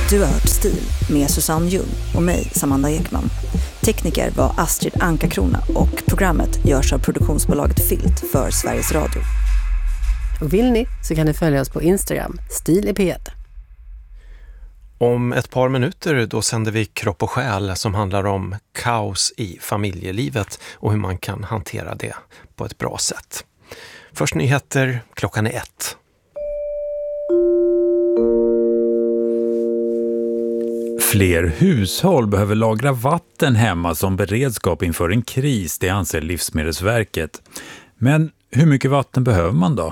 Du har hört Stil med Susanne Ljung och mig, Samanda Ekman. Tekniker var Astrid Anka-Krona och programmet görs av produktionsbolaget Filt för Sveriges Radio. Och vill ni så kan ni följa oss på Instagram, Stil i P1. Om ett par minuter då sänder vi Kropp och själ som handlar om kaos i familjelivet och hur man kan hantera det på ett bra sätt. Först nyheter, klockan är 1. Fler hushåll behöver lagra vatten hemma som beredskap inför en kris, det anser Livsmedelsverket. Men hur mycket vatten behöver man då?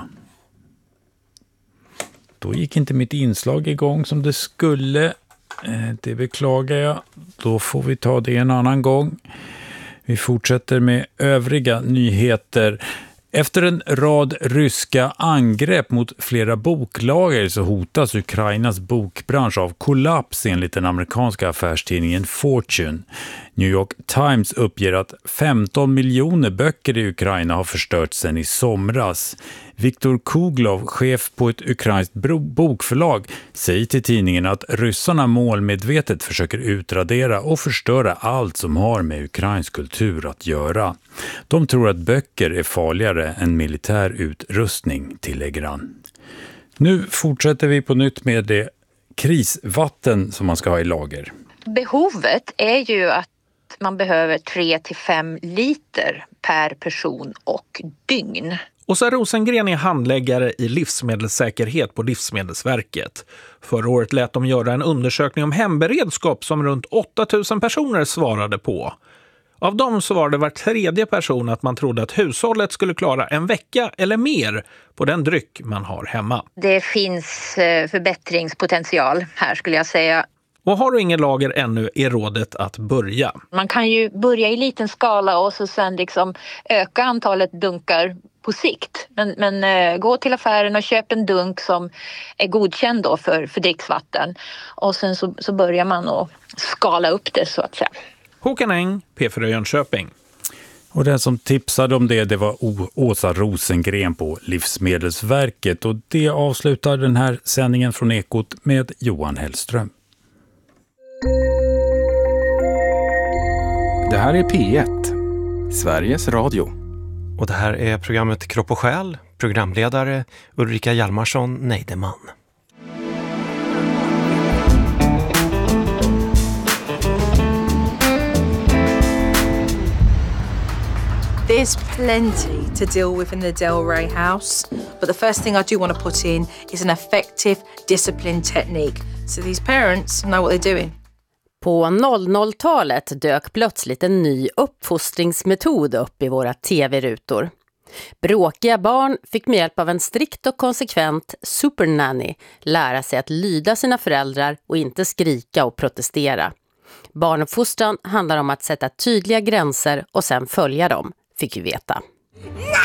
Då gick inte mitt inslag igång som det skulle. Det beklagar jag. Då får vi ta det en annan gång. Vi fortsätter med övriga nyheter. Efter en rad ryska angrepp mot flera boklager så hotas Ukrainas bokbransch av kollaps enligt den amerikanska affärstidningen Fortune. New York Times uppger att 15 miljoner böcker i Ukraina har förstörts sedan i somras. Viktor Kuglov, chef på ett ukrainskt bokförlag, säger till tidningen att ryssarna målmedvetet försöker utradera och förstöra allt som har med ukrainsk kultur att göra. De tror att böcker är farligare än militär utrustning, tillägger han. Nu fortsätter vi på nytt med det krisvatten som man ska ha i lager. Behovet är ju att man behöver 3-5 liter per person och dygn. Åsa Rosengren är handläggare i livsmedelssäkerhet på Livsmedelsverket. Förra året lät de göra en undersökning om hemberedskap som runt 8000 personer svarade på. Av dem så var det var tredje person att man trodde att hushållet skulle klara en vecka eller mer på den dryck man har hemma. Det finns förbättringspotential här skulle jag säga. Och har du ingen lager ännu är rådet att börja. Man kan ju börja i liten skala och så sen liksom öka antalet dunkar på sikt. Men gå till affären och köp en dunk som är godkänd då för dricksvatten. Och sen så börjar man att skala upp det så att säga. Håkan Eng, P4 Jönköping. Och den som tipsade om det var Åsa Rosengren på Livsmedelsverket. Och det avslutar den här sändningen från Ekot med Johan Hellström. Det här är P1, Sveriges Radio. Och det här är programmet Kropp och själ, programledare Ulrika Hjalmarsson Neideman. There's plenty to deal with in the Delray house, but the first thing I do want to put in is an effective discipline technique, so these parents know what they're doing. På 00-talet dök plötsligt en ny uppfostringsmetod upp i våra tv-rutor. Bråkiga barn fick med hjälp av en strikt och konsekvent supernanny lära sig att lyda sina föräldrar och inte skrika och protestera. Barnuppfostran handlar om att sätta tydliga gränser och sen följa dem, fick vi veta. No!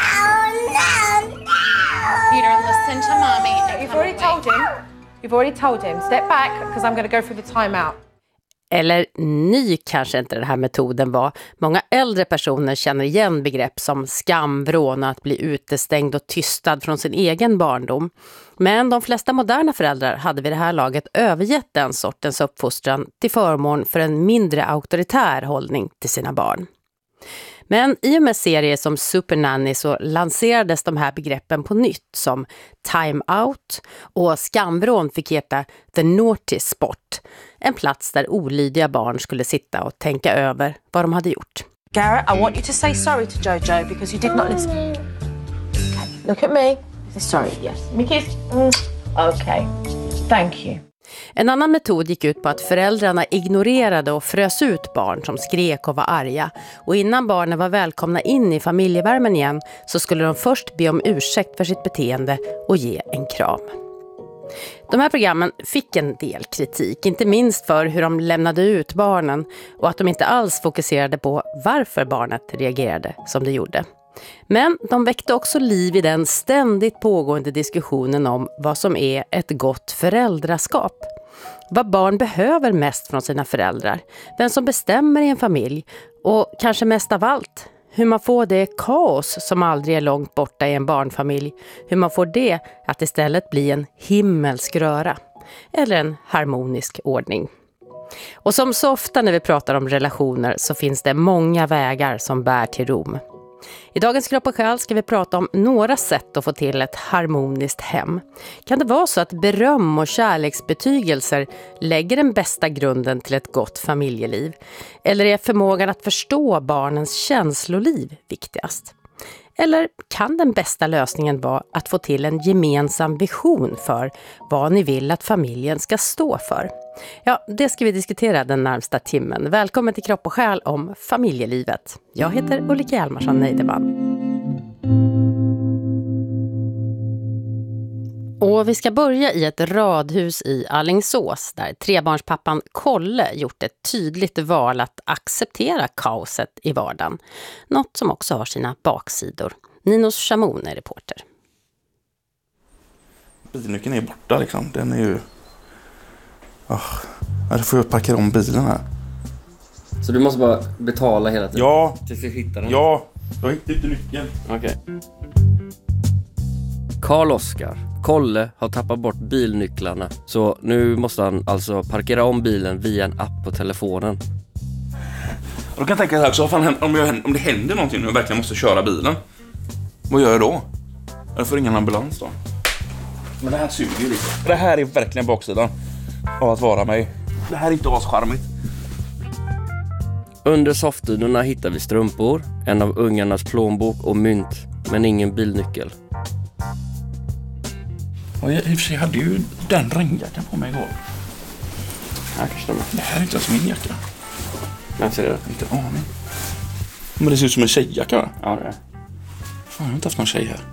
Peter, listen to mommy. You've already told him. Step back, because I'm going to go through the timeout. Eller ny kanske inte den här metoden var. Många äldre personer känner igen begrepp som skam, vrån, att bli utestängd och tystad från sin egen barndom. Men de flesta moderna föräldrar hade vid det här laget övergett den sortens uppfostran till förmån för en mindre auktoritär hållning till sina barn. Men i och med serier som Supernanny så lanserades de här begreppen på nytt som time out och skamvrån fick heta the naughty spot. En plats där olydiga barn skulle sitta och tänka över vad de hade gjort. Garrett, I want you to say sorry to Jojo because you did not listen. Okay, look at me. Say sorry, yes. Me kiss. Okay, thank you. En annan metod gick ut på att föräldrarna ignorerade och frös ut barn som skrek och var arga. Och innan barnen var välkomna in i familjevärmen igen så skulle de först be om ursäkt för sitt beteende och ge en kram. De här programmen fick en del kritik, inte minst för hur de lämnade ut barnen och att de inte alls fokuserade på varför barnet reagerade som det gjorde. Men de väckte också liv i den ständigt pågående diskussionen om vad som är ett gott föräldraskap. Vad barn behöver mest från sina föräldrar, vem som bestämmer i en familj och kanske mest av allt, hur man får det kaos som aldrig är långt borta i en barnfamilj, hur man får det att istället bli en himmelsk röra. eller en harmonisk ordning. Och som så ofta när vi pratar om relationer så finns det många vägar som bär till Rom. I dagens Kropp och själ ska vi prata om några sätt att få till ett harmoniskt hem. Kan det vara så att beröm och kärleksbetygelser lägger den bästa grunden till ett gott familjeliv? Eller är förmågan att förstå barnens känsloliv viktigast? Eller kan den bästa lösningen vara att få till en gemensam vision för vad ni vill att familjen ska stå för? Ja, det ska vi diskutera den närmsta timmen. Välkommen till Kropp och själ om familjelivet. Jag heter Ulrika Hjalmarsson Neideman. Och vi ska börja i ett radhus i Alingsås där trebarnspappan Kolle gjort ett tydligt val att acceptera kaoset i vardagen. Något som också har sina baksidor. Ninos Chamon är reporter. Bilnyckeln är borta liksom. Den är ju... Jag får parkera om bilen här. Så du måste bara betala hela tiden? Ja. Tills du hittar den? Ja. Jag hittade inte nyckeln. Okej. Karl Oskar, Kolle, har tappat bort bilnycklarna. Så nu måste han alltså parkera om bilen via en app på telefonen. Och då kan jag tänka så här också, om det händer någonting och jag verkligen måste köra bilen. Vad gör jag då? Jag får ringa en ambulans då. Men det här suger ju lite. Det här är verkligen baksidan av att vara mig. Det här är inte ascharmigt. Under soffdynorna hittar vi strumpor, en av ungarnas plånbok och mynt, men ingen bilnyckel. Och i och för sig hade ju den regnjackan på mig igår. Här kanske det här är inte ens min jacka. Jag ser det. Inte en aning. Men det ser ut som en tjejjacka, va? Ja, det är. Fan, jag har inte haft någon tjej här.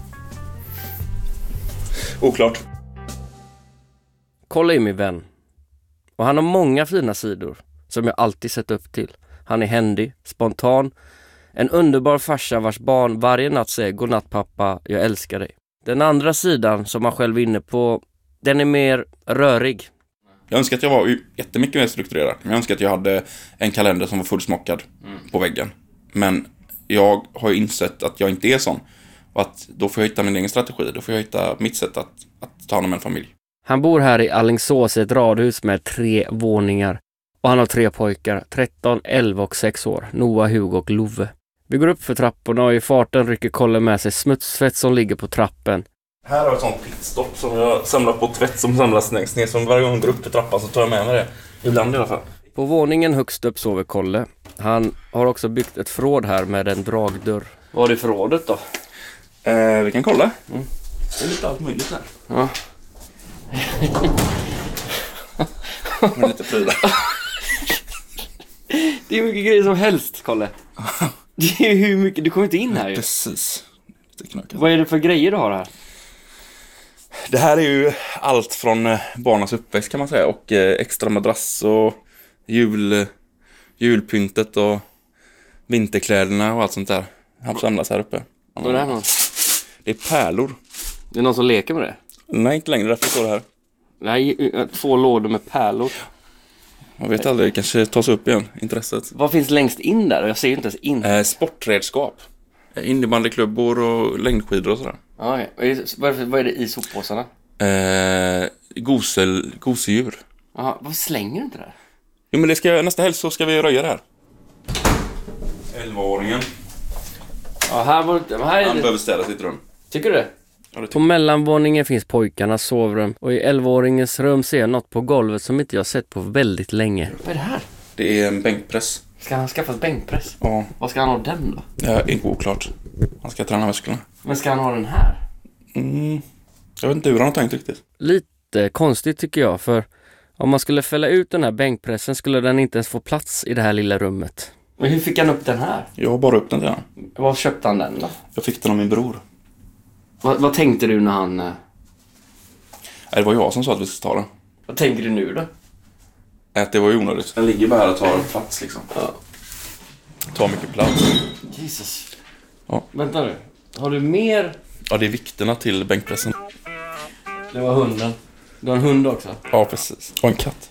Oklart. Kolla är min vän. Och han har många fina sidor som jag alltid sett upp till. Han är händig, spontan. En underbar farsa vars barn varje natt säger godnatt pappa, jag älskar dig. Den andra sidan som han själv är inne på, den är mer rörig. Jag önskar att jag var jättemycket mer strukturerad. Jag önskar att jag hade en kalender som var fullsmockad på väggen. Men jag har ju insett att jag inte är sån. Och att då får jag hitta min egen strategi. Då får jag hitta mitt sätt att ta hand om en familj. Han bor här i Alingsås i ett radhus med 3 våningar. Och han har 3 pojkar, 13, 11 och 6 år. Noah, Hugo och Love. Vi går upp för trapporna och i farten rycker Kolle med sig smutsfett som ligger på trappen. Här har jag ett sånt pitstop som jag samlar på tvätt som samlas längst ner. Som varje gång jag går upp för trappan så tar jag med mig det. Ibland i alla fall. På våningen högst upp sover Kolle. Han har också byggt ett förråd här med en dragdörr. Vad är det förrådet då? Vi kan kolla. Det är lite allt möjligt här. Ja. Med lite prylar. Det är mycket grejer som helst, Kolle. Det är hur mycket, du kommer inte in här ju. Precis. Lite knökat. Vad är det för grejer du har här? Det här är ju allt från barnas uppväxt kan man säga. Och extra madrass och julpyntet och vinterkläderna och allt sånt där. Han samlas här uppe. Vad är det här någon? Det är pärlor. Det är någon som leker med det? Nej, inte längre. Därför står det här. Nej, 2 lådor med pärlor. Jag vet aldrig, det kanske tas upp igen, intresset. Vad finns längst in där? Jag ser ju inte ens in. Sportredskap. Innebandyklubbor och längdskidor och sådär. Ja, vad är det i soppåsarna? Gosedjur. Jaha, varför slänger du inte det? Jo, men det ska, nästa helg så ska vi röja det här. 11-åringen. Ja, här är Han det. behöver städa sitt rum. Tycker du det? Ja, på mellanvåningen finns pojkarnas sovrum. Och i 11-åringens rum ser jag något på golvet som inte jag sett på väldigt länge. Vad är det här? Det är en bänkpress. Ska han skaffa en bänkpress? Ja. Vad ska han ha den då? Ja, det är oklart. Han ska träna musklerna. Men ska han ha den här? Jag vet inte hur han har tänkt riktigt. Lite konstigt tycker jag, för om man skulle fälla ut den här bänkpressen skulle den inte ens få plats i det här lilla rummet. Men hur fick han upp den här? Jag har bara upp den till han. Var köpte han den då? Jag fick den av min bror. Vad tänkte du när han... Nej, det var jag som sa att vi skulle ta den. Vad tänker du nu då? Att det var ju onödigt. Den ligger bara här och tar plats liksom. Ja. Tar mycket plats. Jesus. Ja. Vänta nu. Har du mer? Ja, det är vikterna till bänkpressen. Det var hunden. Du har en hund också? Ja, precis. Och en katt.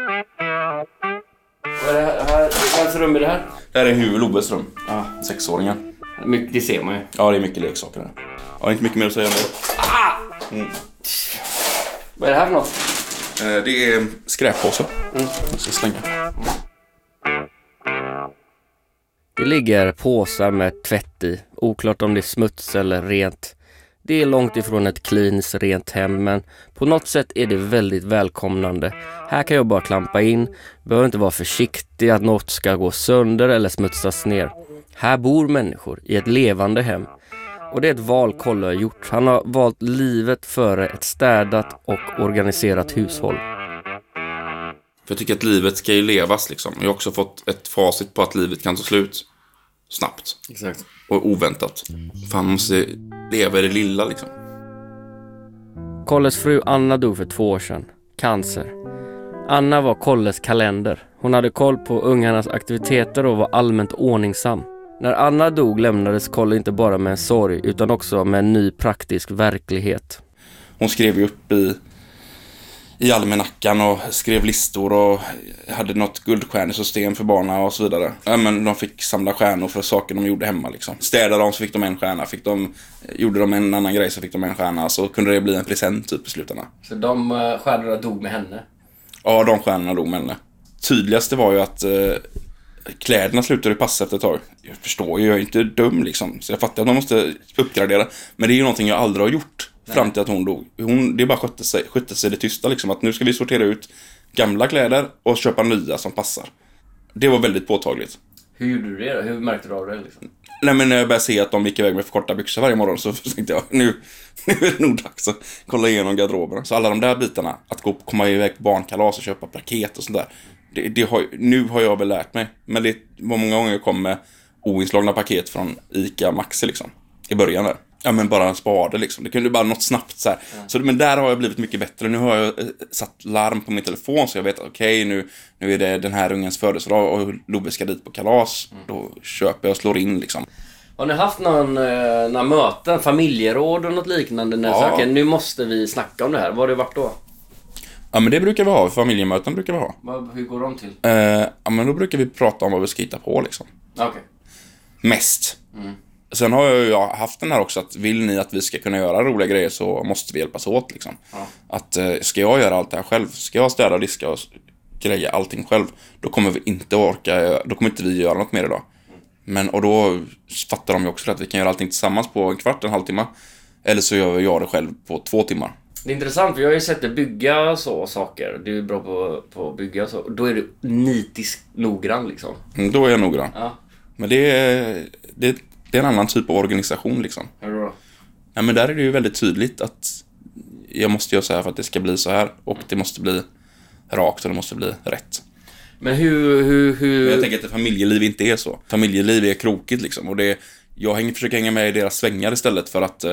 Vad är det här? Vems rum är det här? Det här är Loves rum. Ja. 6-åringen. Det ser man ju. Ja, det är mycket leksaker här. Ja, det är inte mycket mer att säga om det. Vad är det här för något? Det är skräppåsar. Jag ska slänga. Det ligger påsar med tvätt i. Oklart om det är smuts eller rent. Det är långt ifrån ett cleans, rent hem, men på något sätt är det väldigt välkomnande. Här kan jag bara klampa in. Behöver inte vara försiktig att något ska gå sönder eller smutsas ner. Här bor människor i ett levande hem. Och det är ett val Kolle har gjort. Han har valt livet före ett städat och organiserat hushåll. För jag tycker att livet ska ju levas liksom. Jag har också fått ett facit på att livet kan ta slut snabbt. Exakt. Och oväntat. För han måste leva i det lilla liksom. Kolles fru Anna dog för 2 år sedan. Cancer. Anna var Kolles kalender. Hon hade koll på ungarnas aktiviteter och var allmänt ordningsam. När Anna dog lämnades Kolle inte bara med en sorg utan också med en ny praktisk verklighet. Hon skrev ju upp i almanackan och skrev listor och hade något guldstjärnesystem för barnen och så vidare. Ja, men de fick samla stjärnor för saker de gjorde hemma liksom. Städade de så fick de en stjärna, gjorde de en annan grej så fick de en stjärna, så kunde det bli en present typ i slutändan. Så de stjärnorna dog med henne? Ja, de stjärnorna dog med henne. Tydligaste var ju att kläderna slutade passa efter ett tag. Jag förstår ju, jag är inte dum liksom. Så jag fattar att man måste uppgradera. Men det är ju någonting jag aldrig har gjort. Nej. Fram till att hon dog. Det bara skötte sig det tysta liksom. Att nu ska vi sortera ut gamla kläder och köpa nya som passar. Det var väldigt påtagligt. Hur gjorde du det då? Hur märkte du av det liksom? Nej, men när jag började se att de gick iväg med för korta byxor varje morgon så tänkte jag, nu är det nog dags att kolla igenom garderoberna. Så alla de där bitarna, att komma iväg på barnkalas och köpa paket och sånt där. Nu har jag väl lärt mig. Men det var många gånger jag kom med oinslagna paket från Ica Maxi liksom. I början där. Ja, men bara en spade liksom. Det kunde bara något snabbt så här. Mm. Så, men där har jag blivit mycket bättre. Nu har jag satt larm på min telefon så jag vet att okej, nu är det den här ungens födelsedag och Lobbe ska dit på kalas. Då köper jag och slår in liksom. Har ni haft några möten, familjeråd och något liknande? När saker, nu måste vi snacka om det här. Vad har det varit då? Ja, men det brukar vi ha. Familjemöten brukar vi ha. Hur går de till? Ja, men då brukar vi prata om vad vi ska hitta på liksom. Okej. Mest. Sen har jag haft den här också att vill ni att vi ska kunna göra roliga grejer så måste vi hjälpas åt liksom. Ja. Att ska jag göra allt det här själv, ska jag städa, diska och greja allting själv, då kommer vi inte orka, då kommer inte vi göra något mer idag. Och då fattar de ju också att vi kan göra allting tillsammans på en kvart, en halvtimme. Eller så gör jag det själv på 2 timmar. Det är intressant, för jag har ju sett dig bygga så saker. Du är bra på att bygga så. Då är du nitisk noggrann liksom. Då är jag noggrann. Ja. Men det är en annan typ av organisation liksom. Hur då? Ja, men där är det ju väldigt tydligt att jag måste göra så här för att det ska bli så här. Och det måste bli rakt och det måste bli rätt. Men hur... Men jag tänker att ett familjeliv inte är så. Familjeliv är krokigt liksom. Och jag försöker hänga med i deras svängar istället för att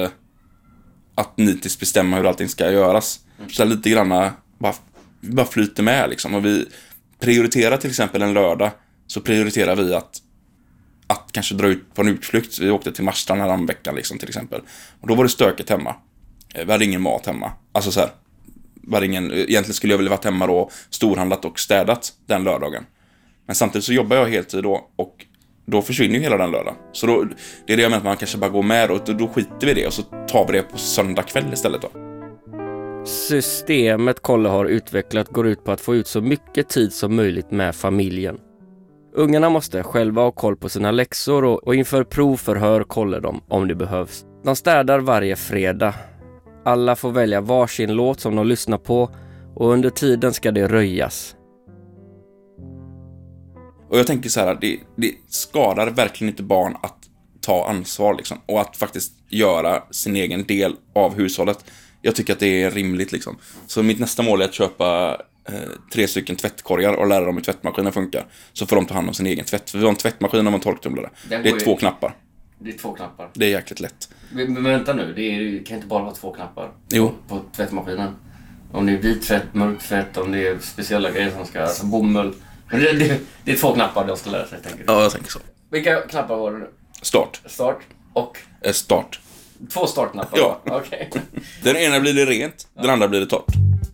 nitiskt bestämma hur allting ska göras. Så lite grann bara flyter med liksom. Och vi prioriterar till exempel en lördag, så prioriterar vi att kanske dra ut på en utflykt. Vi åkte till Marstrand här om veckan liksom, till exempel. Och då var det stökigt hemma. Vi hade ingen mat hemma. Alltså så här, egentligen skulle jag vilja varit hemma då, storhandlat och städat den lördagen. Men samtidigt så jobbar jag heltid då, och då försvinner ju hela den lördag. Så då, det är det jag menar, att man kanske bara går med och då skiter vi det och så tar vi det på söndag kväll istället då. Systemet Kolle har utvecklat går ut på att få ut så mycket tid som möjligt med familjen. Ungarna måste själva ha koll på sina läxor och inför prov förhör Kolle dem om det behövs. De städar varje fredag. Alla får välja varsin låt som de lyssnar på och under tiden ska det röjas. Och jag tänker så här, det skadar verkligen inte barn att ta ansvar liksom, och att faktiskt göra sin egen del av hushållet. Jag tycker att det är rimligt liksom. Så mitt nästa mål är att köpa 3 stycken tvättkorgar och lära dem hur tvättmaskinen funkar. Så får de ta hand om sin egen tvätt. För vi har en tvättmaskin och en torktumlare. Det är 2 knappar. Det är 2 knappar. Det är jäkligt lätt. Men vänta nu, det kan inte bara vara 2 knappar. Jo. På tvättmaskinen. Om det är vit tvätt, mörk tvätt, om det är speciella grejer som ska, alltså bomull. Det är 2 knappar de ska lära sig, tänker du? Ja, jag tänker så. Vilka knappar var det nu? Start och? Start. 2 startknappar? Ja. Okej. Den ena blir det rent, den andra blir det torrt.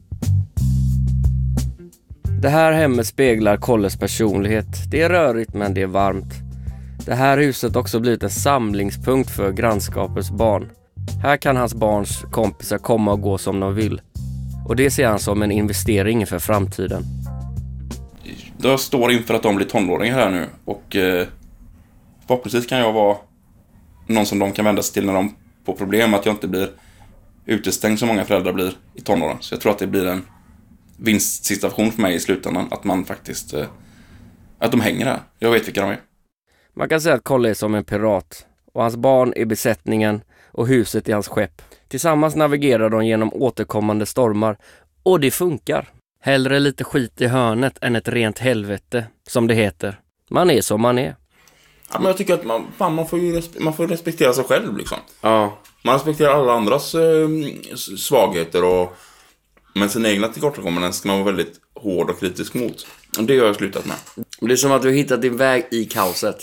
Det här hemmet speglar Kolles personlighet. Det är rörigt men det är varmt. Det här huset har också blivit en samlingspunkt för grannskapets barn. Här kan hans barns kompisar komma och gå som de vill. Och det ser han som en investering för framtiden. Jag står inför att de blir tonåringar här nu. Och förhoppningsvis kan jag vara någon som de kan vända sig till när de får problem. Att jag inte blir utestängd som många föräldrar blir i tonåren. Så jag tror att det blir en vinstsituation för mig i slutändan. Att man faktiskt... att de hänger här. Jag vet vilka de är. Man kan säga att Kolle är som en pirat. Och hans barn är besättningen och huset i hans skepp. Tillsammans navigerar de genom återkommande stormar. Och det funkar. Hellre lite skit i hörnet än ett rent helvete, som det heter. Man är som man är. Ja, men jag tycker att man får respektera sig själv liksom. Ja. Man respekterar alla andras svagheter men sina egna tillkortakommanden ska man vara väldigt hård och kritisk mot. Och det har jag slutat med. Det är som att du har hittat din väg i kaoset.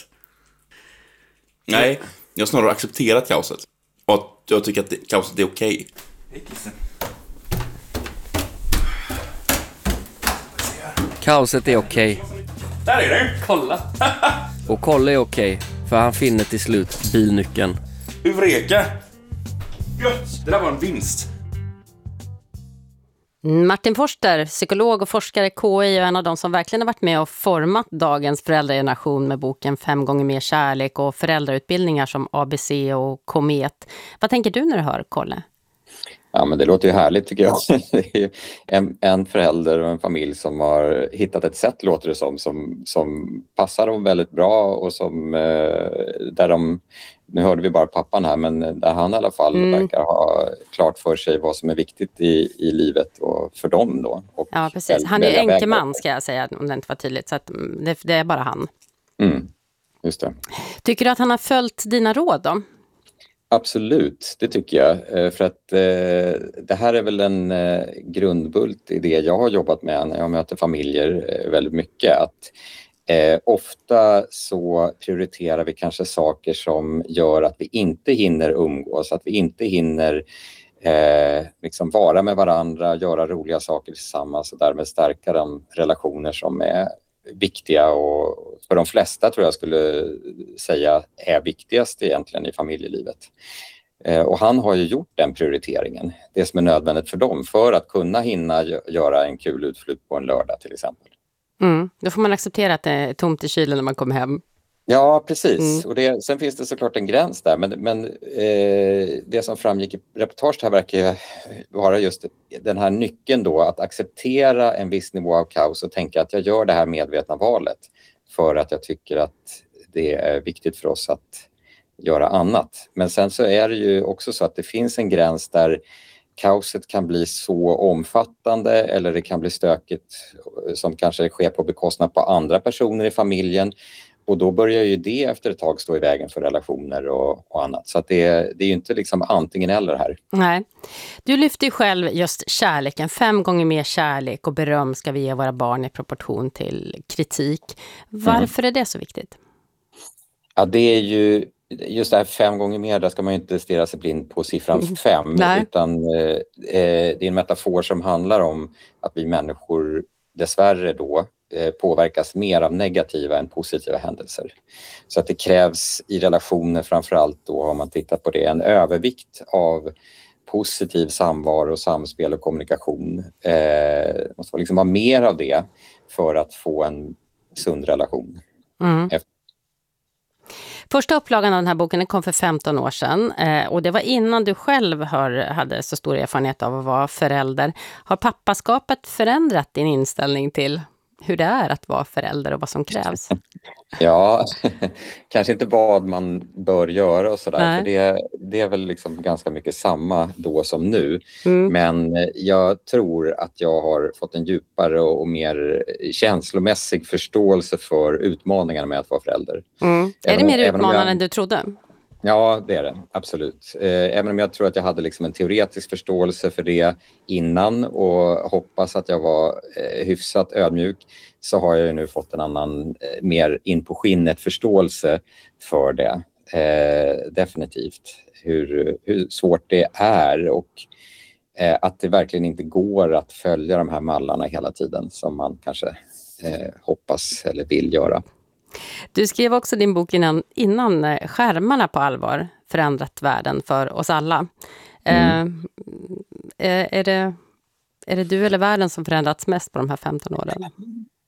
Nej, jag har snarare accepterat kaoset. Och jag tycker att kaoset är okej. Kaoset är okej. Där är det! Kolla! Och Kolle är okej, för han finner till slut bilnyckeln. Eureka! Gött! Det där var en vinst. Martin Forster, psykolog och forskare i KI och en av de som verkligen har varit med och format dagens föräldrageneration med boken 5 gånger mer kärlek och föräldrautbildningar som ABC och Komet. Vad tänker du när du hör Kolle? Ja, men det låter ju härligt tycker jag. Det är en förälder och en familj som har hittat ett sätt, låter det som passar dem väldigt bra och som där de, nu hörde vi bara pappan här, men där han i alla fall verkar ha klart för sig vad som är viktigt i livet och för dem då. Och ja, precis. Han är enkeman ska jag säga, om det inte var tydligt, så att det är bara han. Just det. Tycker du att han har följt dina råd då? Absolut, det tycker jag. För att det här är väl en grundbult i det jag har jobbat med när jag möter familjer väldigt mycket. Att ofta så prioriterar vi kanske saker som gör att vi inte hinner umgås, att vi inte hinner liksom vara med varandra, göra roliga saker tillsammans och därmed stärka de relationer som är viktiga och för de flesta tror jag skulle säga är viktigast egentligen i familjelivet. Och han har ju gjort den prioriteringen, det som är nödvändigt för dem för att kunna hinna göra en kul utflykt på en lördag till exempel. Då får man acceptera att det är tomt i kylen när man kommer hem. Ja, precis. Och sen finns det såklart en gräns där. Men det som framgick i reportaget här verkar vara just den här nyckeln då. Att acceptera en viss nivå av kaos och tänka att jag gör det här medvetna valet. För att jag tycker att det är viktigt för oss att göra annat. Men sen så är det ju också så att det finns en gräns där kaoset kan bli så omfattande eller det kan bli stökigt som kanske sker på bekostnad på andra personer i familjen. Och då börjar ju det efter ett tag stå i vägen för relationer och annat. Så att det är ju inte liksom antingen eller här. Nej. Du lyfter ju själv just kärleken. 5 gånger mer kärlek och beröm ska vi ge våra barn i proportion till kritik. Varför är det så viktigt? Ja, det är ju just det här 5 gånger mer, där ska man ju inte stirra sig blind på siffran 5. Utan det är en metafor som handlar om att vi människor dessvärre då påverkas mer av negativa än positiva händelser. Så att det krävs i relationer framförallt då, har man tittat på det, en övervikt av positiv samvaro, samspel och kommunikation. Det måste liksom vara mer av det för att få en sund relation. Första upplagan av den här boken kom för 15 år sedan och det var innan du själv hade så stor erfarenhet av att vara förälder. Har pappaskapet förändrat din inställning till hur det är att vara förälder och vad som krävs? Ja, kanske inte vad man bör göra och sådär. För det är väl liksom ganska mycket samma då som nu. Men jag tror att jag har fått en djupare och mer känslomässig förståelse för utmaningarna med att vara förälder. Är det mer utmanande än du trodde? Ja, det är det. Absolut. Även om jag tror att jag hade liksom en teoretisk förståelse för det innan och hoppas att jag var hyfsat ödmjuk, så har jag ju nu fått en annan, mer in på skinnet förståelse för det. Definitivt. Hur svårt det är och att det verkligen inte går att följa de här mallarna hela tiden som man kanske hoppas eller vill göra. Du skrev också din bok innan skärmarna på allvar förändrat världen för oss alla. Är Är det du eller världen som förändrats mest på de här 15 åren?